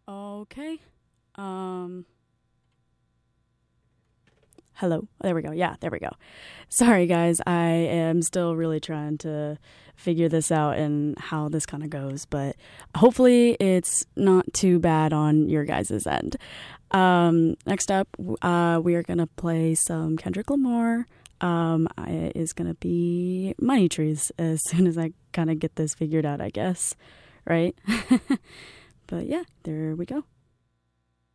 Okay. Hello. There we go. Yeah, there we go. Sorry, guys. I am still really trying to figure this out and how this kind of goes, but hopefully it's not too bad on your guys' end. Next up, we are going to play some Kendrick Lamar. It is going to be Money Trees as soon as I kind of get this figured out, I guess. Right? But yeah, there we go.